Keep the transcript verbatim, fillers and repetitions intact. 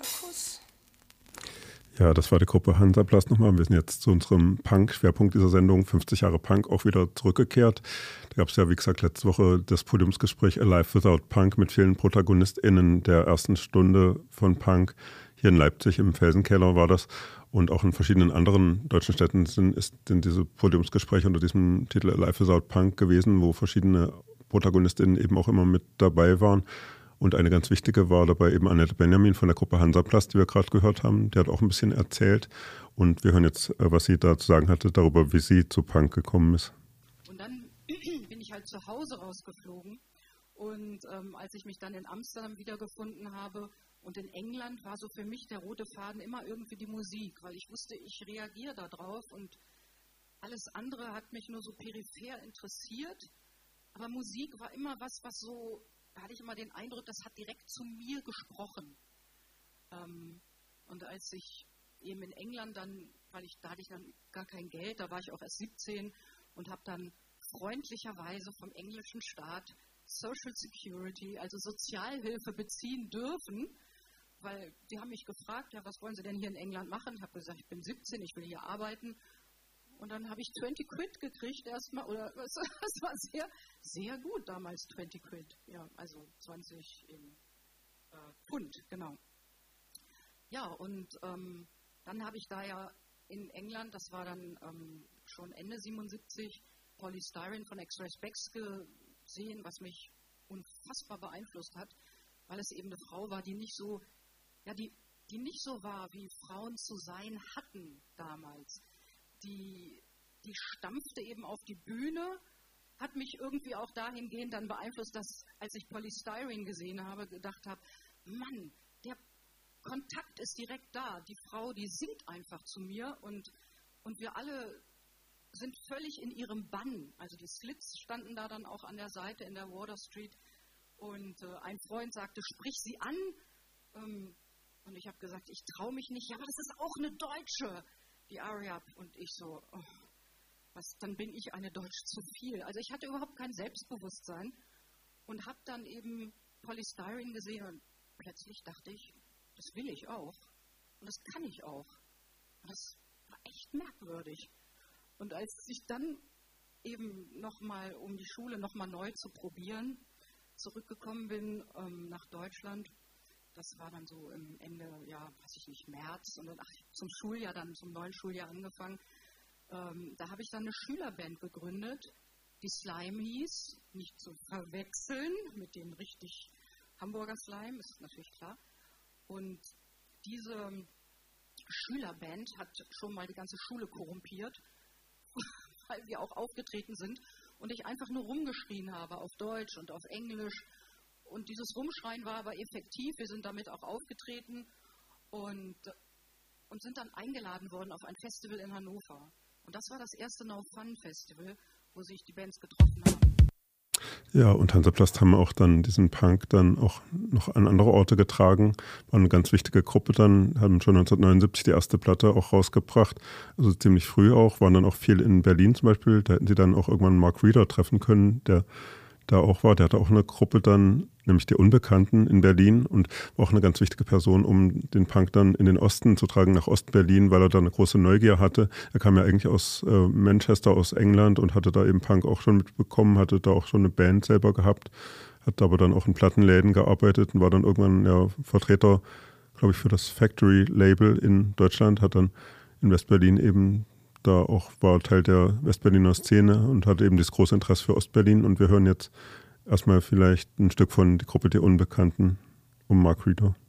Markus? Ja, das war die Gruppe Hansaplast nochmal. Wir sind jetzt zu unserem Punk-Schwerpunkt dieser Sendung, fünfzig Jahre Punk, auch wieder zurückgekehrt. Da gab es ja, wie gesagt, letzte Woche das Podiumsgespräch Alive Without Punk mit vielen ProtagonistInnen der ersten Stunde von Punk. Hier in Leipzig im Felsenkeller war das. Und auch in verschiedenen anderen deutschen Städten sind, ist, sind diese Podiumsgespräche unter diesem Titel Alive Without Punk gewesen, wo verschiedene ProtagonistInnen eben auch immer mit dabei waren. Und eine ganz wichtige war dabei eben Annette Benjamin von der Gruppe Hansaplast, die wir gerade gehört haben. Die hat auch ein bisschen erzählt. Und wir hören jetzt, was sie da zu sagen hatte, darüber, wie sie zu Punk gekommen ist. Und dann bin ich halt zu Hause rausgeflogen. Und ähm, als ich mich dann in Amsterdam wiedergefunden habe und in England, war so für mich der rote Faden immer irgendwie die Musik. Weil ich wusste, ich reagiere da drauf und alles andere hat mich nur so peripher interessiert. Aber Musik war immer was, was so... Da hatte ich immer den Eindruck, das hat direkt zu mir gesprochen. Ähm, und als ich eben in England dann, weil ich, da hatte ich dann gar kein Geld, da war ich auch erst siebzehn und habe dann freundlicherweise vom englischen Staat Social Security, also Sozialhilfe beziehen dürfen, weil die haben mich gefragt, ja, was wollen Sie denn hier in England machen? Ich habe gesagt, ich bin siebzehn, ich will hier arbeiten. Und dann habe ich zwanzig Quid gekriegt erstmal, oder was, das war sehr, sehr gut damals, zwanzig Quid, ja, also zwanzig in äh, Pfund, genau. Ja, und ähm, dann habe ich da ja in England, das war dann ähm, schon Ende siebenundsiebzig, Polystyrene von X-Ray Spex gesehen, was mich unfassbar beeinflusst hat, weil es eben eine Frau war, die nicht so, ja, die, die nicht so war, wie Frauen zu sein hatten damals. Die, die stampfte eben auf die Bühne, hat mich irgendwie auch dahingehend dann beeinflusst, dass, als ich Polystyrene gesehen habe, gedacht habe, Mann, der Kontakt ist direkt da. Die Frau, die singt einfach zu mir und, und wir alle sind völlig in ihrem Bann. Also die Slits standen da dann auch an der Seite in der Water Street und äh, ein Freund sagte, sprich sie an. Ähm, und ich habe gesagt, ich traue mich nicht. Ja, aber das ist auch eine Deutsche. Die Aria und ich so, oh, was, dann bin ich eine Deutsch zu viel. Also ich hatte überhaupt kein Selbstbewusstsein und habe dann eben Polystyrene gesehen und plötzlich dachte ich, das will ich auch und das kann ich auch. Und das war echt merkwürdig. Und als ich dann eben nochmal, um die Schule nochmal neu zu probieren, zurückgekommen bin ähm, nach Deutschland, das war dann so im Ende, ja, weiß ich nicht, März und dann ach, zum Schuljahr, dann zum neuen Schuljahr angefangen. Ähm, da habe ich dann eine Schülerband gegründet, die Slime hieß, nicht zu verwechseln mit dem richtig Hamburger Slime, ist natürlich klar. Und diese Schülerband hat schon mal die ganze Schule korrumpiert, weil wir auch aufgetreten sind und ich einfach nur rumgeschrien habe auf Deutsch und auf Englisch. Und dieses Rumschreien war aber effektiv. Wir sind damit auch aufgetreten und, und sind dann eingeladen worden auf ein Festival in Hannover. Und das war das erste No Fun Festival, wo sich die Bands getroffen haben. Ja, und Hansaplast haben auch dann diesen Punk dann auch noch an andere Orte getragen. War eine ganz wichtige Gruppe dann, haben schon neunzehnhundertneunundsiebzig die erste Platte auch rausgebracht. Also ziemlich früh auch, waren dann auch viel in Berlin zum Beispiel. Da hätten sie dann auch irgendwann Mark Reeder treffen können, der da auch war. Der hatte auch eine Gruppe dann, nämlich die Unbekannten in Berlin und war auch eine ganz wichtige Person, um den Punk dann in den Osten zu tragen, nach Ostberlin, weil er da eine große Neugier hatte. Er kam ja eigentlich aus äh, Manchester, aus England und hatte da eben Punk auch schon mitbekommen, hatte da auch schon eine Band selber gehabt, hat aber dann auch in Plattenläden gearbeitet und war dann irgendwann ja Vertreter, glaube ich, für das Factory-Label in Deutschland, hat dann in Westberlin eben da auch, war Teil der Westberliner Szene und hatte eben das große Interesse für Ostberlin. Und wir hören jetzt erstmal vielleicht ein Stück von die Gruppe der Unbekannten um Mark Reeder.